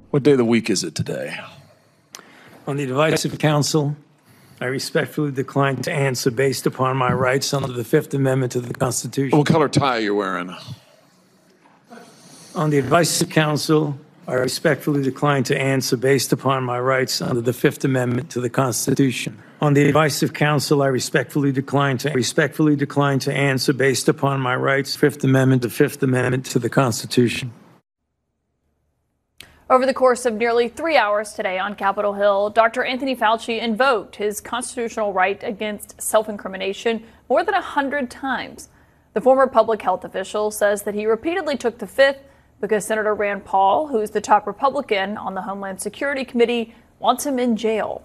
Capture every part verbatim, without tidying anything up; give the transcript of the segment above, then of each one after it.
What day of the week is it today? On the advice of counsel, I respectfully decline to answer based upon my rights under the Fifth Amendment to the Constitution. What color tie are you wearing? On the advice of counsel, I respectfully decline to answer based upon my rights under the Fifth Amendment to the Constitution. On the advice of counsel, I respectfully decline to respectfully decline to answer based upon my rights, Fifth Amendment, the Fifth Amendment to the Constitution. Over the course of nearly three hours today on Capitol Hill, Doctor Anthony Fauci invoked his constitutional right against self-incrimination more than a hundred times. The former public health official says that he repeatedly took the fifth because Senator Rand Paul, who's the top Republican on the Homeland Security Committee, wants him in jail.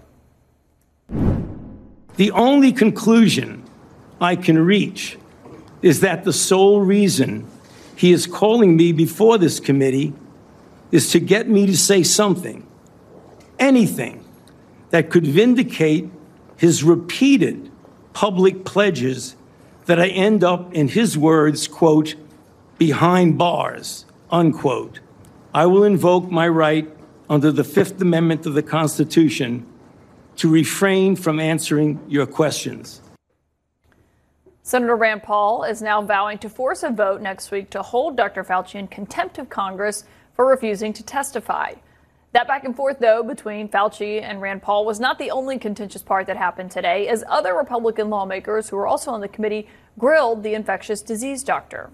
The only conclusion I can reach is that the sole reason he is calling me before this committee is to get me to say something, anything, that could vindicate his repeated public pledges that I end up, in his words, quote, behind bars, unquote. I will invoke my right under the Fifth Amendment of the Constitution to refrain from answering your questions. Senator Rand Paul is now vowing to force a vote next week to hold Doctor Fauci in contempt of Congress for refusing to testify. That back and forth, though, between Fauci and Rand Paul was not the only contentious part that happened today, as other Republican lawmakers who were also on the committee grilled the infectious disease doctor.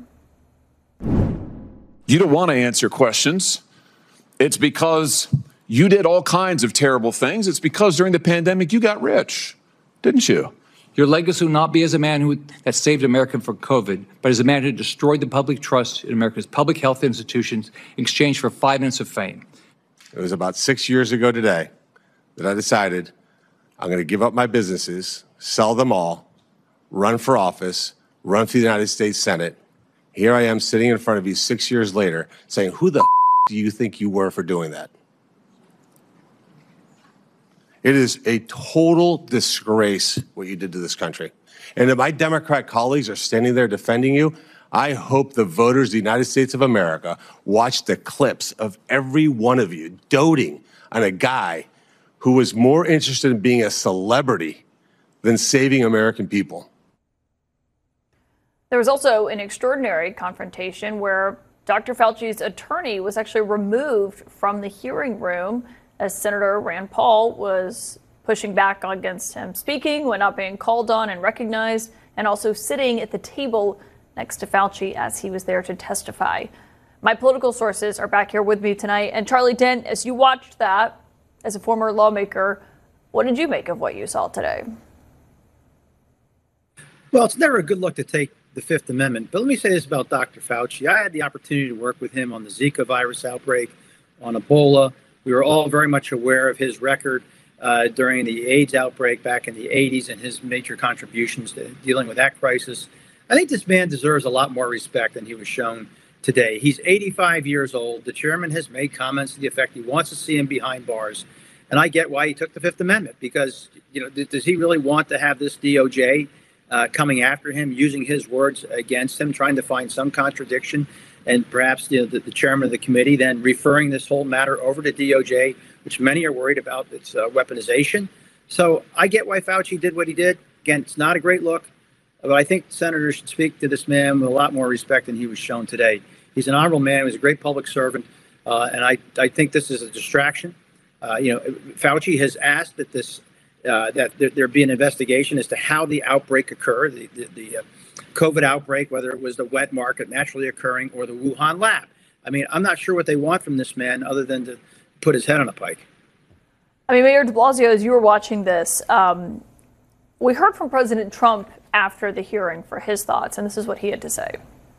You don't want to answer questions. It's because you did all kinds of terrible things. It's because during the pandemic you got rich, didn't you? Your legacy will not be as a man who that saved America from COVID, but as a man who destroyed the public trust in America's public health institutions in exchange for five minutes of fame. It was about six years ago today that I decided I'm going to give up my businesses, sell them all, run for office, run for the United States Senate. Here I am sitting in front of you six years later saying, who the f- do you think you were for doing that? It is a total disgrace what you did to this country. And if my Democrat colleagues are standing there defending you, I hope the voters of the United States of America watch the clips of every one of you doting on a guy who was more interested in being a celebrity than saving American people. There was also an extraordinary confrontation where Doctor Fauci's attorney was actually removed from the hearing room as Senator Rand Paul was pushing back against him speaking when not being called on and recognized, and also sitting at the table next to Fauci as he was there to testify. My political sources are back here with me tonight. And Charlie Dent, as you watched that, as a former lawmaker, what did you make of what you saw today? Well, it's never a good look to take the Fifth Amendment. But let me say this about Doctor Fauci. I had the opportunity to work with him on the Zika virus outbreak, on Ebola. We were all very much aware of his record uh, during the AIDS outbreak back in the eighties and his major contributions to dealing with that crisis. I think this man deserves a lot more respect than he was shown today. He's eighty-five years old. The chairman has made comments to the effect he wants to see him behind bars. And I get why he took the Fifth Amendment, because, you know, th- does he really want to have this D O J uh, coming after him, using his words against him, trying to find some contradiction, and perhaps, you know, the, the chairman of the committee then referring this whole matter over to D O J, which many are worried about its uh, weaponization. So I get why Fauci did what he did. Again, it's not a great look, but I think senators should speak to this man with a lot more respect than he was shown today. He's an honorable man. He was a great public servant. Uh, and I, I think this is a distraction. Uh, you know, Fauci has asked that this uh, that there, there be an investigation as to how the outbreak occurred, the, the, the uh, COVID outbreak, whether it was the wet market naturally occurring or the Wuhan lab. I mean, I'm not sure what they want from this man other than to put his head on a pike. I mean, Mayor de Blasio, as you were watching this, um, we heard from President Trump after the hearing for his thoughts, and this is what he had to say.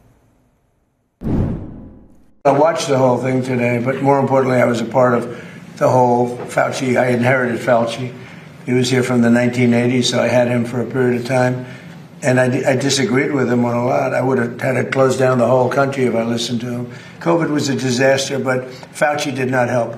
I watched the whole thing today, but more importantly, I was a part of the whole Fauci. I inherited Fauci. He was here from the nineteen eighties, so I had him for a period of time. And I, I disagreed with him on a lot. I would have had to close down the whole country if I listened to him. COVID was a disaster, but Fauci did not help.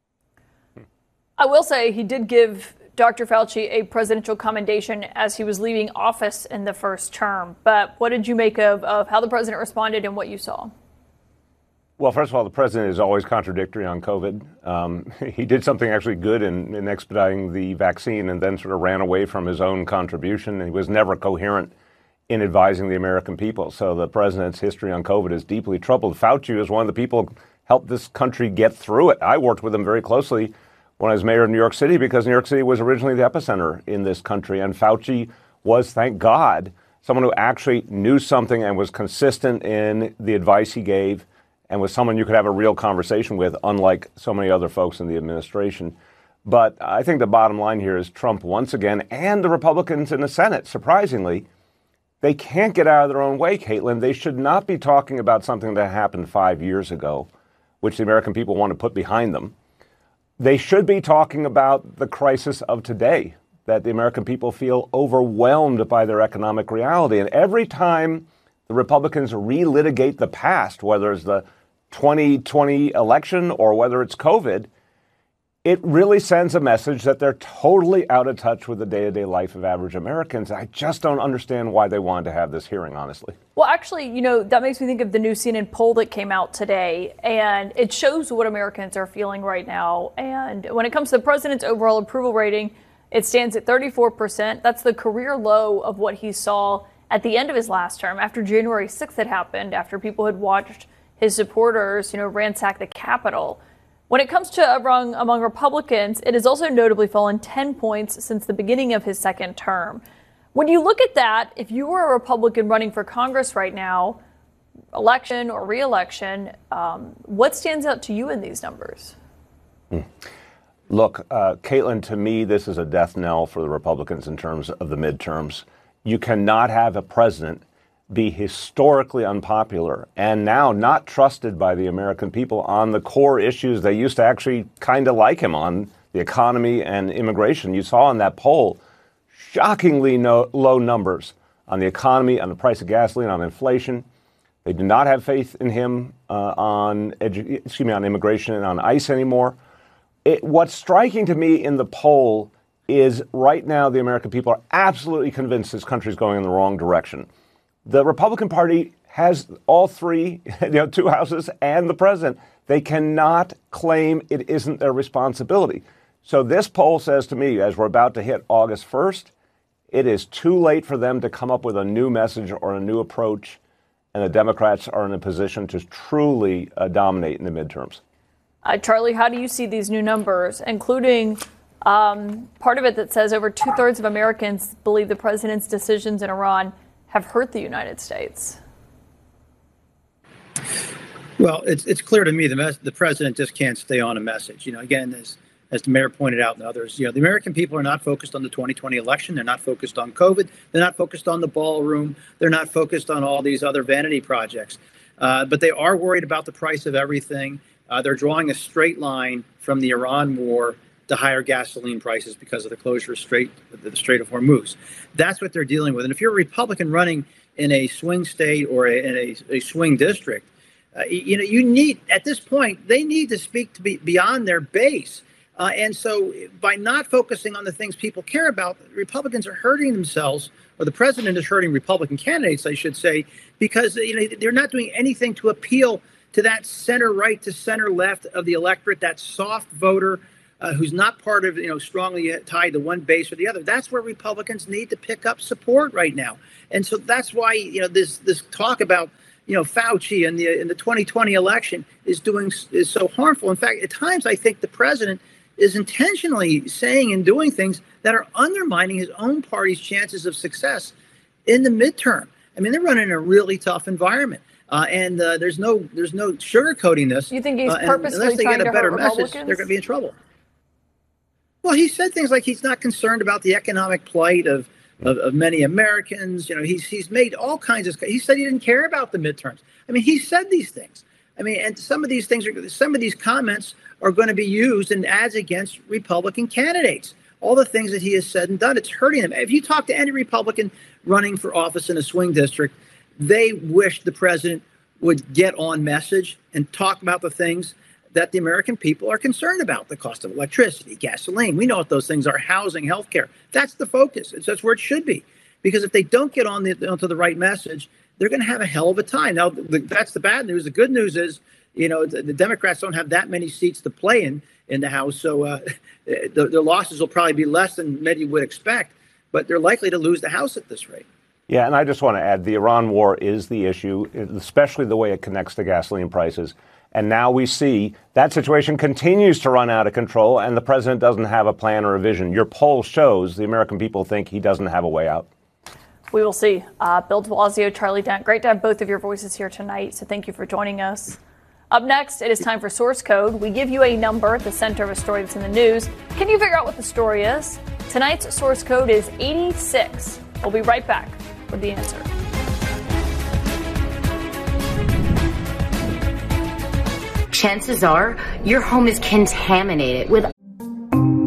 I will say he did give Doctor Fauci a presidential commendation as he was leaving office in the first term. But what did you make of, of how the president responded and what you saw? Well, first of all, the president is always contradictory on COVID. Um, he did something actually good in, in expediting the vaccine and then sort of ran away from his own contribution. And he was never coherent in advising the American people. So the president's history on COVID is deeply troubled. Fauci is one of the people who helped this country get through it. I worked with him very closely when I was mayor of New York City because New York City was originally the epicenter in this country. And Fauci was, thank God, someone who actually knew something and was consistent in the advice he gave and was someone you could have a real conversation with, unlike so many other folks in the administration. But I think the bottom line here is Trump once again, and the Republicans in the Senate, surprisingly, they can't get out of their own way, Caitlin. They should not be talking about something that happened five years ago, which the American people want to put behind them. They should be talking about the crisis of today, that the American people feel overwhelmed by their economic reality. And every time the Republicans relitigate the past, whether it's the twenty twenty election or whether it's COVID, it really sends a message that they're totally out of touch with the day-to-day life of average Americans. I just don't understand why they wanted to have this hearing, honestly. Well, actually, you know, that makes me think of the new C N N poll that came out today, and it shows what Americans are feeling right now. And when it comes to the president's overall approval rating, it stands at thirty-four percent. That's the career low of what he saw at the end of his last term, after January sixth had happened, after people had watched his supporters, you know, ransack the Capitol. When it comes to among, among Republicans, it has also notably fallen ten points since the beginning of his second term. When you look at that, if you were a Republican running for Congress right now, election or re-election, um, what stands out to you in these numbers? Hmm. Look, uh, Caitlin, to me, this is a death knell for the Republicans in terms of the midterms. You cannot have a president be historically unpopular and now not trusted by the American people on the core issues they used to actually kind of like him on, the economy and immigration. You saw in that poll shockingly no, low numbers on the economy, on the price of gasoline, on inflation. They do not have faith in him uh, on edu- excuse me on immigration and on ICE anymore. It, what's striking to me in the poll is right now the American people are absolutely convinced this country is going in the wrong direction. The Republican Party has all three, you know, two houses and the president. They cannot claim it isn't their responsibility. So this poll says to me, as we're about to hit August first, it is too late for them to come up with a new message or a new approach, and the Democrats are in a position to truly uh, dominate in the midterms. Uh, Charlie, how do you see these new numbers, including um, part of it that says over two-thirds of Americans believe the president's decisions in Iran have hurt the United States? Well, it's it's clear to me the mes- the president just can't stay on a message. You know, again, as as the mayor pointed out and others, you know, the American people are not focused on the twenty twenty election. They're not focused on COVID. They're not focused on the ballroom. They're not focused on all these other vanity projects. Uh, but they are worried about the price of everything. Uh, they're drawing a straight line from the Iran war to higher gasoline prices because of the closure of Strait, the Strait of Hormuz. That's what they're dealing with. And if you're a Republican running in a swing state or a, in a, a swing district, uh, you know, you need, at this point, they need to speak to be beyond their base. Uh, and so by not focusing on the things people care about, Republicans are hurting themselves, or the president is hurting Republican candidates, I should say, because you know they're not doing anything to appeal to that center right to center left of the electorate, that soft voter uh, who's not part of, you know, strongly tied to one base or the other. That's where Republicans need to pick up support right now. And so that's why, you know, this this talk about, you know, Fauci and the in the twenty twenty election is doing is so harmful. In fact, at times I think the president is intentionally saying and doing things that are undermining his own party's chances of success in the midterm. I mean, they're running a really tough environment. Uh, and uh, there's no there's no sugarcoating this. You think he's uh, purposely unless they trying get a to better hurt message, Republicans? they're going to be in trouble. Well, he said things like he's not concerned about the economic plight of, of, of many Americans. You know, he's he's made all kinds of. He said he didn't care about the midterms. I mean, he said these things. I mean, and some of these things are some of these comments are going to be used in ads against Republican candidates. All the things that he has said and done, it's hurting them. If you talk to any Republican running for office in a swing district, they wish the president would get on message and talk about the things that the American people are concerned about: the cost of electricity, gasoline. We know what those things are: housing, healthcare. That's the focus. It's that's where it should be. Because if they don't get on the onto the right message, they're going to have a hell of a time. Now, the, that's the bad news. The good news is You know, the, the Democrats don't have that many seats to play in in the House, so uh, the, the losses will probably be less than many would expect. But they're likely to lose the House at this rate. Yeah, and I just want to add, the Iran war is the issue, especially the way it connects to gasoline prices. And now we see that situation continues to run out of control, and the president doesn't have a plan or a vision. Your poll shows the American people think he doesn't have a way out. We will see. Uh, Bill de Blasio, Charlie Dent, great to have both of your voices here tonight, so thank you for joining us. Up next, it is time for Source Code. We give you a number at the center of a story that's in the news. Can you figure out what the story is? Tonight's Source Code is eighty-six. We'll be right back with the answer. Chances are your home is contaminated with